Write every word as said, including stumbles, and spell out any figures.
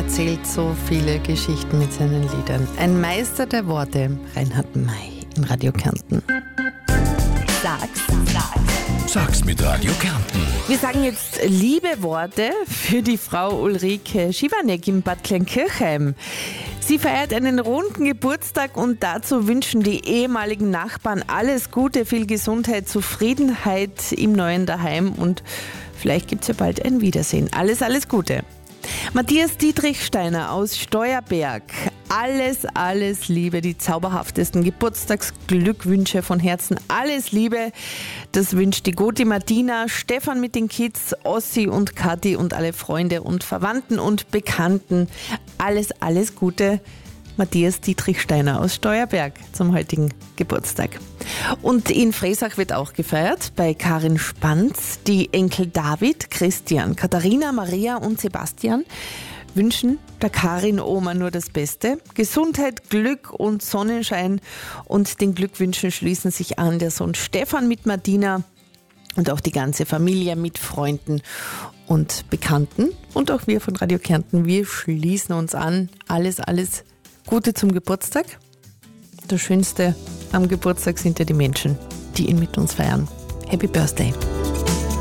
erzählt so viele Geschichten mit seinen Liedern. Ein Meister der Worte, Reinhard May in Radio Kärnten. Sag's, sag's. Sag's mit Radio Kärnten. Wir sagen jetzt liebe Worte für die Frau Ulrike Schiwanek in Bad Kleinkirchheim. Sie feiert einen runden Geburtstag und dazu wünschen die ehemaligen Nachbarn alles Gute, viel Gesundheit, Zufriedenheit im neuen Daheim und vielleicht gibt es ja bald ein Wiedersehen. Alles, alles Gute. Matthias Dietrichsteiner aus Steuerberg. Alles, alles Liebe, die zauberhaftesten Geburtstagsglückwünsche von Herzen. Alles Liebe, das wünscht die Goti Martina, Stefan mit den Kids, Ossi und Kathi und alle Freunde und Verwandten und Bekannten. Alles, alles Gute, Matthias Dietrichsteiner aus Steuerberg zum heutigen Geburtstag. Und in Fressach wird auch gefeiert bei Karin Spanz. Die Enkel David, Christian, Katharina, Maria und Sebastian wünschen der Karin-Oma nur das Beste. Gesundheit, Glück und Sonnenschein. Und den Glückwünschen schließen sich an der Sohn Stefan mit Martina und auch die ganze Familie mit Freunden und Bekannten. Und auch wir von Radio Kärnten, wir schließen uns an. Alles, alles Gute zum Geburtstag. Das Schönste am Geburtstag sind ja die Menschen, die ihn mit uns feiern. Happy Birthday!